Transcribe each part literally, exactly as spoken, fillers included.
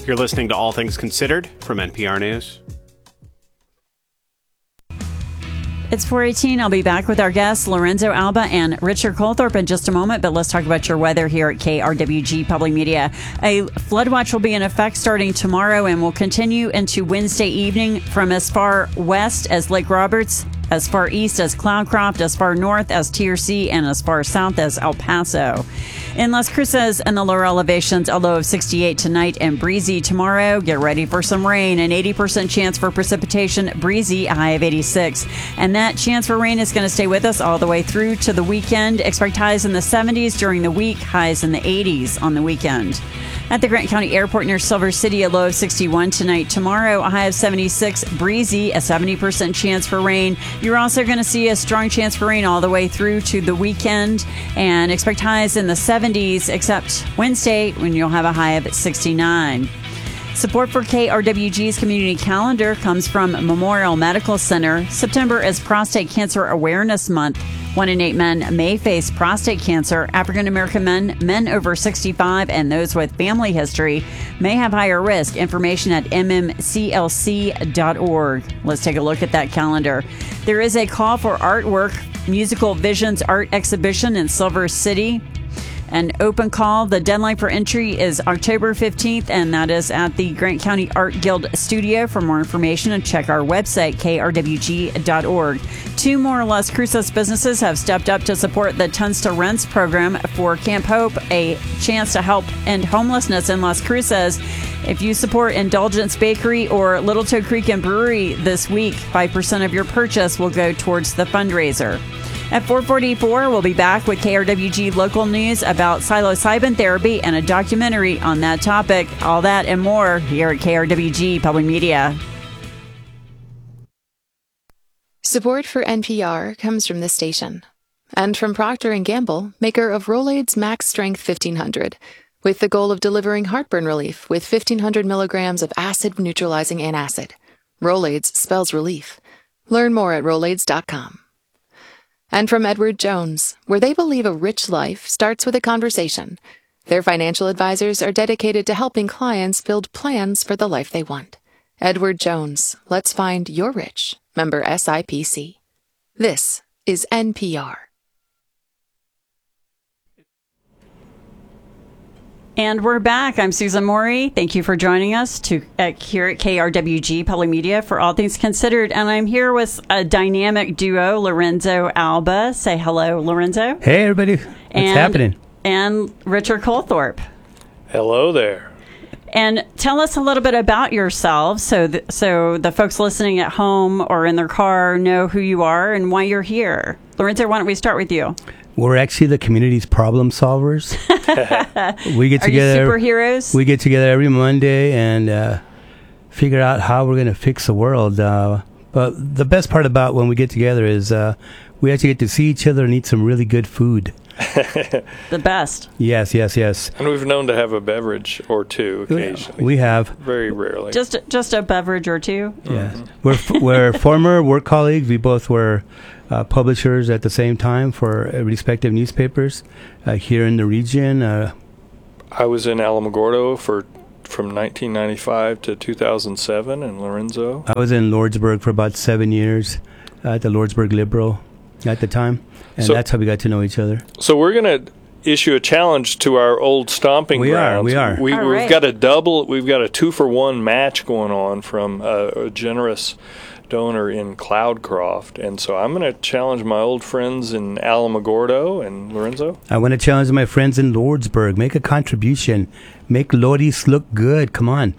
You're listening to All Things Considered from N P R News. It's four eighteen. I'll be back with our guests, Lorenzo Alba and Richard Colthorpe, in just a moment. But let's talk about your weather here at K R W G Public Media. A flood watch will be in effect starting tomorrow and will continue into Wednesday evening from as far west as Lake Roberts, as far east as Cloudcroft, as far north as T R C, and as far south as El Paso. In Las Cruces and the lower elevations, a low of sixty-eight tonight and breezy tomorrow. Get ready for some rain. An eighty percent chance for precipitation, breezy, a high of eighty-six. And that chance for rain is going to stay with us all the way through to the weekend. Expect highs in the seventies during the week, highs in the eighties on the weekend. At the Grant County Airport near Silver City, a low of sixty-one tonight. Tomorrow, a high of seventy-six, breezy, a seventy percent chance for rain. You're also going to see a strong chance for rain all the way through to the weekend, and expect highs in the seventies, except Wednesday when you'll have a high of sixty-nine. Support for K R W G's community calendar comes from Memorial Medical Center. September is Prostate Cancer Awareness Month. One in eight men may face prostate cancer. African American men, men over sixty-five, and those with family history may have higher risk. Information at m m c l c dot org. Let's take a look at that calendar. There is a call for artwork, Musical Visions Art Exhibition in Silver City. An open call. The deadline for entry is October fifteenth, and that is at the Grant County Art Guild Studio. For more information, and check our website, k r w g dot org. Two more Las Cruces businesses have stepped up to support the Tons to Rents program for Camp Hope, a chance to help end homelessness in Las Cruces. If you support Indulgence Bakery or Little Toe Creek and Brewery this week, five percent of your purchase will go towards the fundraiser. At four forty-four, we'll be back with K R W G local news about psilocybin therapy and a documentary on that topic. All that and more here at K R W G Public Media. Support for N P R comes from this station and from Procter and Gamble, maker of Rolaids Max Strength fifteen hundred, with the goal of delivering heartburn relief with fifteen hundred milligrams of acid-neutralizing antacid. Rolaids spells relief. Learn more at rolaids dot com. And from Edward Jones, where they believe a rich life starts with a conversation. Their financial advisors are dedicated to helping clients build plans for the life they want. Edward Jones, let's find your rich. Member S I P C. This is N P R. And we're back. I'm Susan Morey. Thank you for joining us to uh, here at K R W G Public Media for All Things Considered. And I'm here with a dynamic duo, Lorenzo Alba. Say hello, Lorenzo. Hey, everybody. What's and, happening? And Richard Colthorpe. Hello there. And tell us a little bit about yourselves so th- so the folks listening at home or in their car know who you are and why you're here. Lorenzo, why don't we start with you? We're actually the community's problem solvers. We get Are together. you superheroes? We get together every Monday and uh, figure out how we're going to fix the world. Uh, but the best part about when we get together is uh, we actually get to see each other and eat some really good food. The best. Yes, yes, yes. And we've known to have a beverage or two occasionally. We have. Very rarely. Just just a beverage or two? Yes. Mm-hmm. We're, f- we're former work colleagues. We both were uh, publishers at the same time for uh, respective newspapers uh, here in the region. Uh, I was in Alamogordo for from nineteen ninety-five to two thousand seven in Lorenzo. I was in Lordsburg for about seven years uh, at the Lordsburg Liberal at the time. And so, that's how we got to know each other. So we're going to issue a challenge to our old stomping we grounds. Are, we are. We, All we've right. got a double. We've got a two for one match going on from a, a generous donor in Cloudcroft, and so I'm going to challenge my old friends in Alamogordo and Lorenzo. I want to challenge my friends in Lordsburg. Make a contribution. Make Lourdes look good. Come on.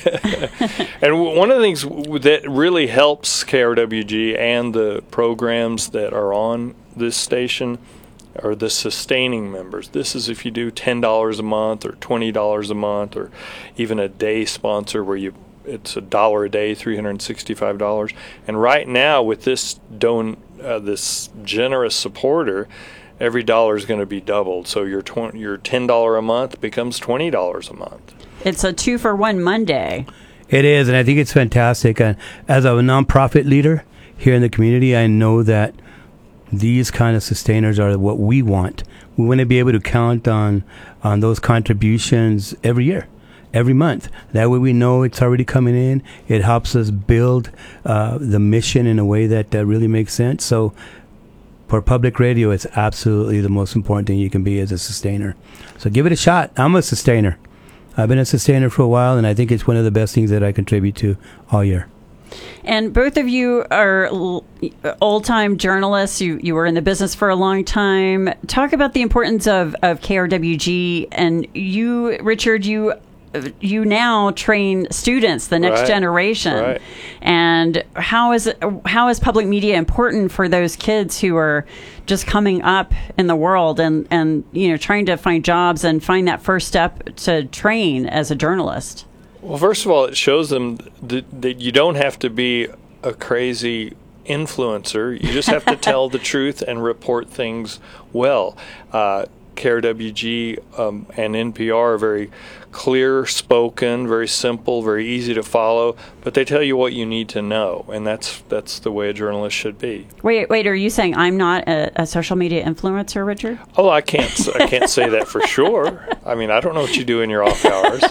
And one of the things that really helps K R W G and the programs that are on this station are the sustaining members. This is if you do ten dollars a month or twenty dollars a month or even a day sponsor where you it's a dollar a day, three hundred sixty-five dollars. And right now with this don uh, this generous supporter, every dollar is going to be doubled. So your tw- your ten dollars a month becomes twenty dollars a month. It's a two for one Monday. It is, and I think it's fantastic. Uh, as a nonprofit leader here in the community, I know that these kind of sustainers are what we want. We want to be able to count on on those contributions every year. every month. That way we know it's already coming in. It helps us build uh, the mission in a way that uh, really makes sense. So for public radio, it's absolutely the most important thing you can be as a sustainer. So give it a shot. I'm a sustainer. I've been a sustainer for a while, and I think it's one of the best things that I contribute to all year. And both of you are l- old-time journalists. You you were in the business for a long time. Talk about the importance of, of K R W G. And you, Richard, you you now train students, the next Right. generation. Right. And how is it, how is public media important for those kids who are just coming up in the world and, and you know trying to find jobs and find that first step to train as a journalist? Well, first of all, it shows them that, that you don't have to be a crazy influencer. You just have to tell the truth and report things well. Uh, K R W G um, and N P R are very clear spoken, very simple, very easy to follow, but they tell you what you need to know, and that's that's the way a journalist should be. Wait, wait, are you saying I'm not a, a social media influencer, Richard? Oh, I can't I can't say that for sure. I mean, I don't know what you do in your off hours.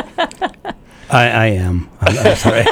I, I am. I'm, I'm sorry.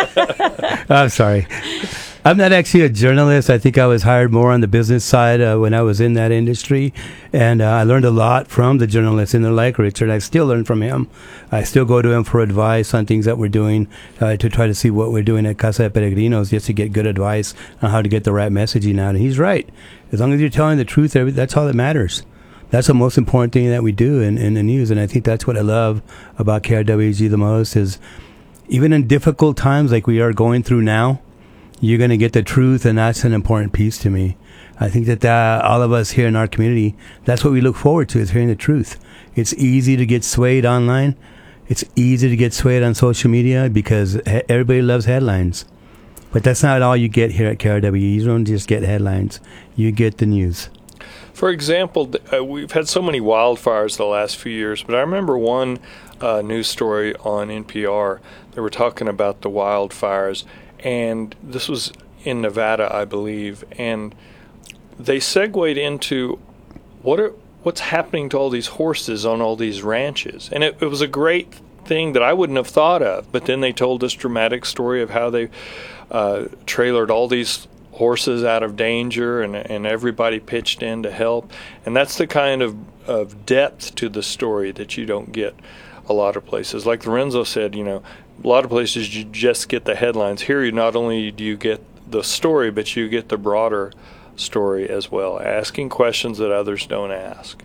I'm sorry. I'm not actually a journalist. I think I was hired more on the business side uh, when I was in that industry. And uh, I learned a lot from the journalists in there like Richard. I still learn from him. I still go to him for advice on things that we're doing uh, to try to see what we're doing at Casa de Peregrinos, just to get good advice on how to get the right messaging out. And he's right. As long as you're telling the truth, that's all that matters. That's the most important thing that we do in, in the news. And I think that's what I love about K R W G the most is even in difficult times like we are going through now, you're going to get the truth, and that's an important piece to me. I think that, that all of us here in our community, that's what we look forward to, is hearing the truth. It's easy to get swayed online. It's easy to get swayed on social media because he- everybody loves headlines. But that's not all you get here at K R W. You don't just get headlines. You get the news. For example, uh, we've had so many wildfires the last few years, but I remember one uh, news story on N P R. They were talking about the wildfires, and this was in Nevada, I believe, and they segued into what are what's happening to all these horses on all these ranches. And it, it was a great thing that I wouldn't have thought of, but then they told this dramatic story of how they uh, trailered all these horses out of danger, and and everybody pitched in to help. And that's the kind of, of depth to the story that you don't get a lot of places. Like Lorenzo said, you know, a lot of places you just get the headlines. Here, you not only do you get the story, but you get the broader story as well, asking questions that others don't ask.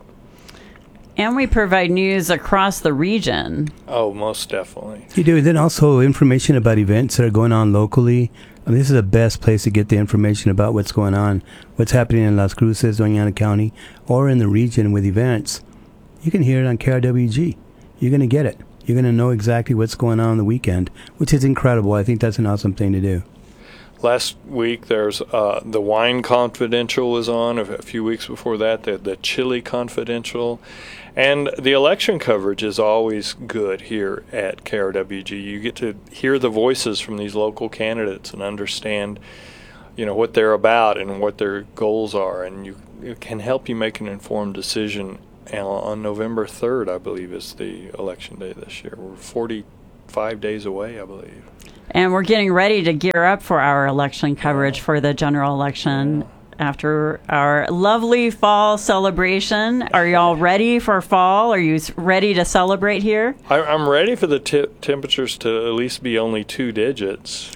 And we provide news across the region. Oh, most definitely. You do. Then also information about events that are going on locally. I mean, this is the best place to get the information about what's going on, what's happening in Las Cruces, Doña County, or in the region with events. You can hear it on K R W G. You're going to get it. You're going to know exactly what's going on on the weekend, which is incredible. I think that's an awesome thing to do. Last week, there's uh, the Wine Confidential was on. A, a few weeks before that, the, the Chili Confidential. And the election coverage is always good here at K R W G. You get to hear the voices from these local candidates and understand, you know, what they're about and what their goals are. And you, it can help you make an informed decision. And on November third, I believe, is the election day this year. We're forty-five days away, I believe. And we're getting ready to gear up for our election coverage for the general election Yeah. after our lovely fall celebration. Are y'all ready for fall? Are you s- ready to celebrate here? I, I'm ready for the t- temperatures to at least be only two digits.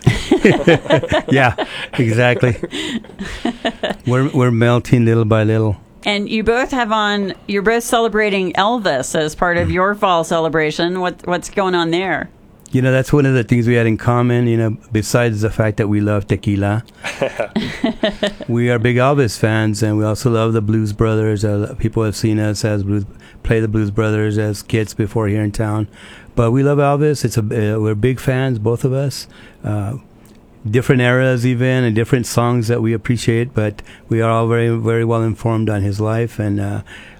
Yeah, exactly. we're we're melting little by little. And you both have on, you're both celebrating Elvis as part of your fall celebration. What What's going on there? You know, that's one of the things we had in common, you know, besides the fact that we love tequila. We are big Elvis fans, and we also love the Blues Brothers. Uh, people have seen us as blues, play the Blues Brothers as kids before here in town. But we love Elvis. It's a, uh, we're big fans, both of us. Uh, different eras even, and different songs that we appreciate, but we are all very, very well informed on his life. And uh,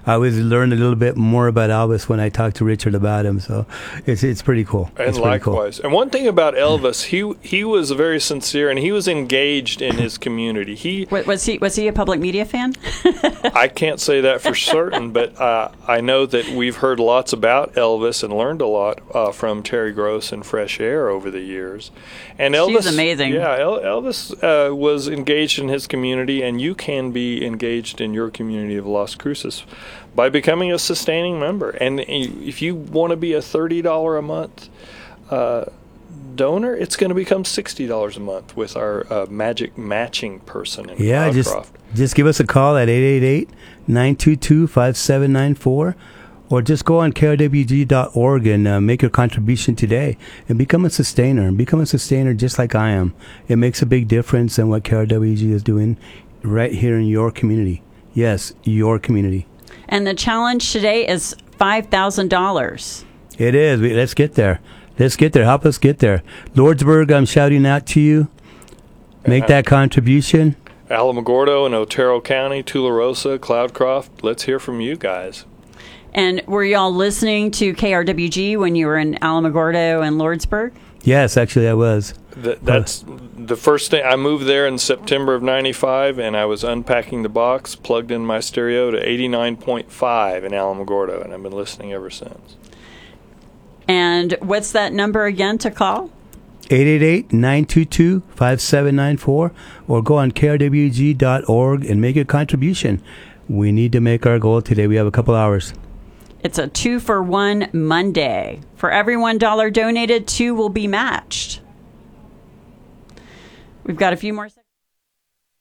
I always learn a little bit more about Elvis when I talk to Richard about him. So it's it's pretty cool. And it's pretty likewise. Cool. And one thing about Elvis, he he was very sincere and he was engaged in his community. He Wa- Was he was he a public media fan? I can't say that for certain, but uh, I know that we've heard lots about Elvis and learned a lot uh, from Terry Gross and Fresh Air over the years. And Elvis, She's amazing. Yeah, El- Elvis uh, was engaged in his community, and you can be engaged in your community of Las Cruces by becoming a sustaining member. And if you want to be a thirty dollars a month uh, donor, it's going to become sixty dollars a month with our uh, magic matching person in Yeah, just Cloudcroft. just give us a call at eight eight eight, nine two two, five seven nine four, or just go on K R W G dot org and uh, make your contribution today and become a sustainer. And become a sustainer just like I am. It makes a big difference in what K R W G is doing right here in your community. Yes, your community. And the challenge today is five thousand dollars. It is. We, let's get there. Let's get there. Help us get there. Lordsburg, I'm shouting out to you. Make that contribution. Alamogordo and Otero County, Tularosa, Cloudcroft, let's hear from you guys. And were y'all listening to K R W G when you were in Alamogordo and Lordsburg? Yes, actually, I was. Th- that's the first thing. I moved there in September of ninety-five, and I was unpacking the box, plugged in my stereo to eighty-nine point five in Alamogordo, and I've been listening ever since. And what's that number again to call? eight eight eight, nine two two, five seven nine four, or go on K R W G dot org and make a contribution. We need to make our goal today. We have a couple hours. It's a two for one Monday. For every one dollar donated, two will be matched. We've got a few more seconds.